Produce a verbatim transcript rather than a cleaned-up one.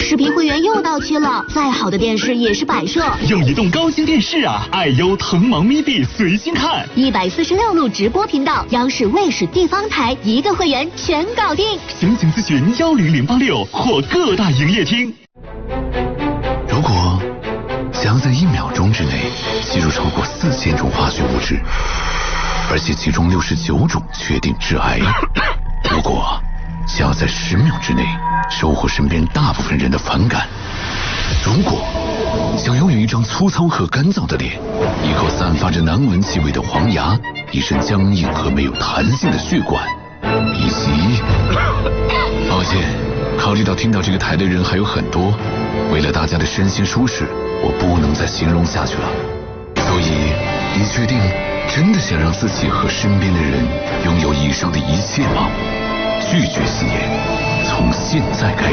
视频会员又到期了，再好的电视也是摆设。 有移动高清电视啊，爱优腾芒咪币随心看， 一百四十六路直播频道，央视、卫视、地方台一个会员全搞定。 详情咨询幺零零八六或各大营业厅。 如果想要在一秒钟之内吸入超过四千种化学物质，而且其中六十九种确定致癌，如果想要在十秒之内收获身边大部分人的反感，如果想拥有一张粗糙和干燥的脸，一口散发着难闻气味的黄牙，一身僵硬和没有弹性的血管，以及……抱歉，考虑到听到这个台的人还有很多，为了大家的身心舒适，我不能再形容下去了。所以，你确定真的想让自己和身边的人拥有以上的一切吗？拒绝吸烟，从现在开始。